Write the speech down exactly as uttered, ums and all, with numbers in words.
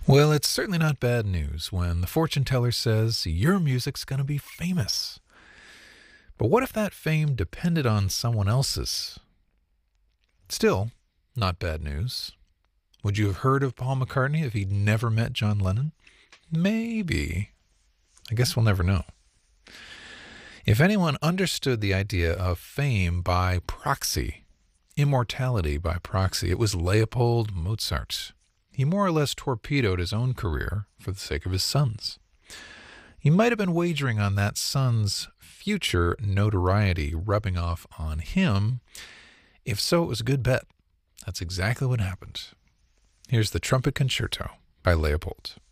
Well, it's certainly not bad news when the fortune teller says your music's going to be famous. But what if that fame depended on someone else's? Still, not bad news. Would you have heard of Paul McCartney if he'd never met John Lennon? Maybe. I guess we'll never know. If anyone understood the idea of fame by proxy, immortality by proxy, it was Leopold Mozart. He more or less torpedoed his own career for the sake of his son's. He might have been wagering on that son's future notoriety rubbing off on him. If so, it was a good bet. That's exactly what happened. Here's the Trumpet Concerto by Leopold.